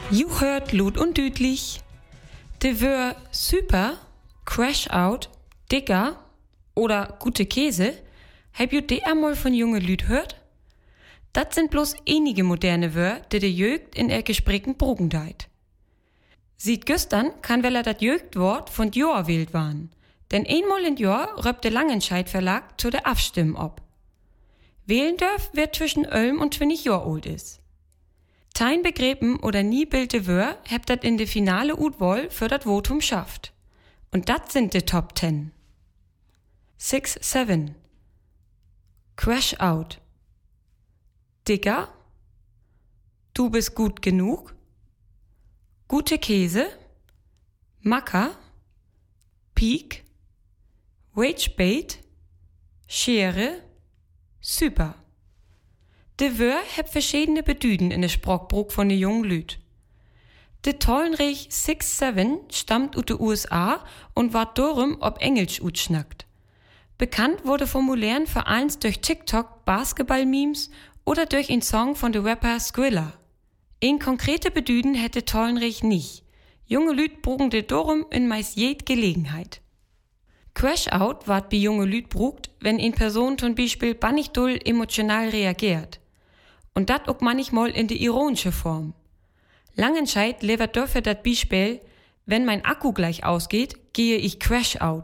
You hört Lut und Düdlich. De Wör super, Crash Out, Digger oder gute Käse, hab you de einmal von junge Lüd hört? Dat sind bloß einige moderne Wör, die de Jögt in Gesprächen brugen deit. Sieht güstern kann wella dat Jögtwort von Jahr wählt waren, denn einmal in Jahr röpt de Langenscheidt Verlag zu der Abstimm ob. Wählen dürf, wer zwischen 11 und 20 Jahr alt is. Tein begräben oder nie bilte Wör hebt dat in de finale Utwoll für dat Votum schafft. Und dat sind de Top 10. 6-7 Crash Out Digger Du bist gut genug Gute Käse Macker Peak Wagebait Schere Super De Wör heb verschiedene Bedüden in de Sprachbrug von de jungen Lüd. De Tollenreich 6-7 stammt aus de USA und ward darum ob Englisch utschnackt. Bekannt wurde Formulären vereins durch TikTok Basketball-Memes oder durch einen Song von de Rapper Skrilla. Ein konkrete Bedüden hätte Tollenreich nicht. Junge Lüd brugen de darum in meist jed Gelegenheit. Crash Out ward bei junge Lüd brugt, wenn eine Person zum Beispiel bannig doll emotional reagiert. Und dat auch manchmal in de ironische Form. Langenscheidt levert dafür dat Beispiel, wenn mein Akku gleich ausgeht, gehe ich Crash Out.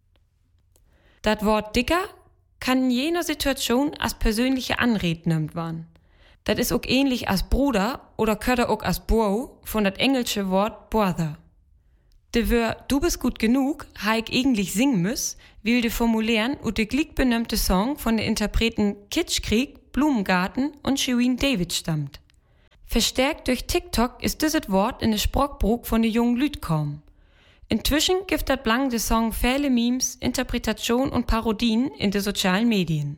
Dat Wort Dicker kann in jener Situation als persönliche Anrede nimmt waren. Dat is auch ähnlich als Bruder oder köder auch als Bro von dat englische Wort Brother. De Wör Du bist gut genug, ha ich eigentlich singen müss, will de formulären und de glick benömmte Song von de Interpreten Kitschkrieg, Blumengarten und Shirin David stammt. Verstärkt durch TikTok ist dieses Wort in de Sprachbrug von de jungen Lüd kaum. Inzwischen gibt dat blang de Song viele Memes, Interpretation und Parodien in de sozialen Medien.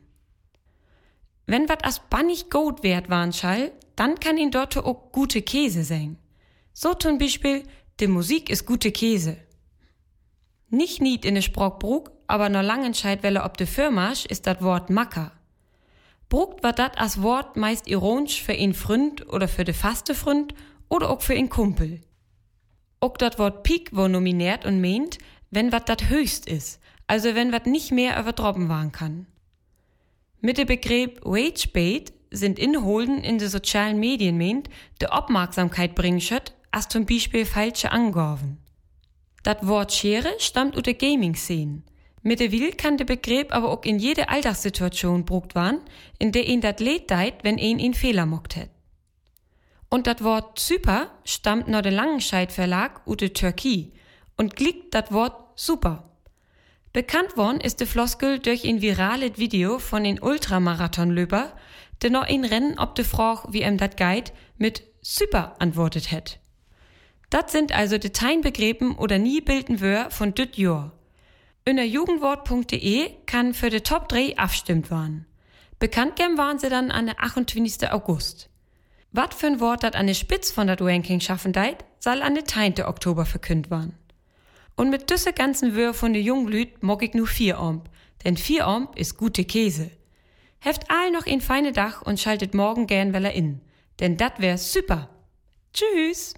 Wenn wat as bannig gut wert waren schall, dann kann ihn dort auch gute Käse sein. So zum Beispiel, de Musik ist gute Käse. Nicht nied in de Sprachbrug, aber no Langenscheidt welle ob de Firmasch ist dat Wort Macker. Brugt war dat as Wort meist ironisch für ihn Freund oder für de faste Freund oder auch für ihn Kumpel. Auch dat Wort Peak wo nominiert und meint, wenn wat dat höchst is, also wenn wat nicht mehr übertroffen waren kann. Mit de Begriff Wagebait sind Inholden in de sozialen Medien meint, de Aufmerksamkeit bringen schött, als zum Beispiel falsche Angaben. Dat Wort Schere stammt aus der Gaming-Szene. Mit der Will kann der Begriff aber auch in jede Alltagssituation brugt werden, in der ihn dat Lied deit, wenn ihn Fehler mockt hätt. Und dat Wort Super stammt nach der Langenscheidt Verlag aus der Türkei und gliegt dat Wort Super. Bekannt worden ist de Floskel durch ein virales Video von den Ultramarathonlöper, der noch ein Rennen ob de Frage, wie dat geht, mit Super antwortet hätt. Dat sind also Detailbegriffen oder nie bilden Wör von düt Jahr. Unter jugendwort.de kann für de Top 3 abstimmt werden. Bekannt gern waren sie dann an der 28. August. Wat für ein Wort dat an der Spitz von dat Ranking schaffen deit, soll an der 10. Oktober verkündet werden. Und mit düsse ganzen Wör von de Junglüd mag ich nur 4 Omb, denn 4 Omb ist gute Käse. Heft all noch ein feine Dach und schaltet morgen gern weller in, denn dat wär super. Tschüss!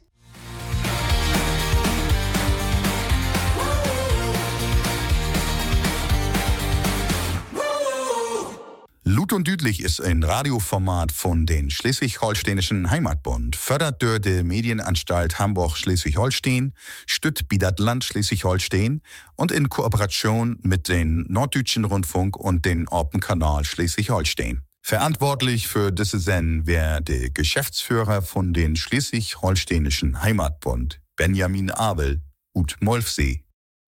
Lut und Düdlich ist ein Radioformat von den Schleswig-Holsteinischen Heimatbund, fördert durch die Medienanstalt Hamburg-Schleswig-Holstein, stützt das Land Schleswig-Holstein und in Kooperation mit den Norddeutschen Rundfunk und den Orpen-Kanal Schleswig-Holstein. Verantwortlich für diese Sendung wäre der Geschäftsführer von den Schleswig-Holsteinischen Heimatbund, Benjamin Abel, ut Molfsee.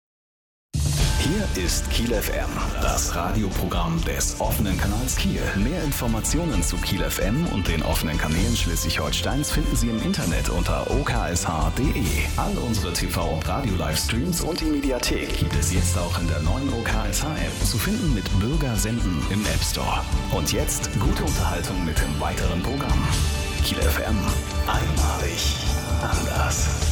Hier ist Kiel FM, das Radioprogramm des offenen Kanals Kiel. Mehr Informationen zu Kiel FM und den offenen Kanälen Schleswig-Holsteins finden Sie im Internet unter oksh.de. All unsere TV- und Radio-Livestreams und die Mediathek gibt es jetzt auch in der neuen OKSH-App zu finden mit Bürger senden im App Store. Und jetzt gute Unterhaltung mit dem weiteren Programm. Kiel FM, einmalig anders.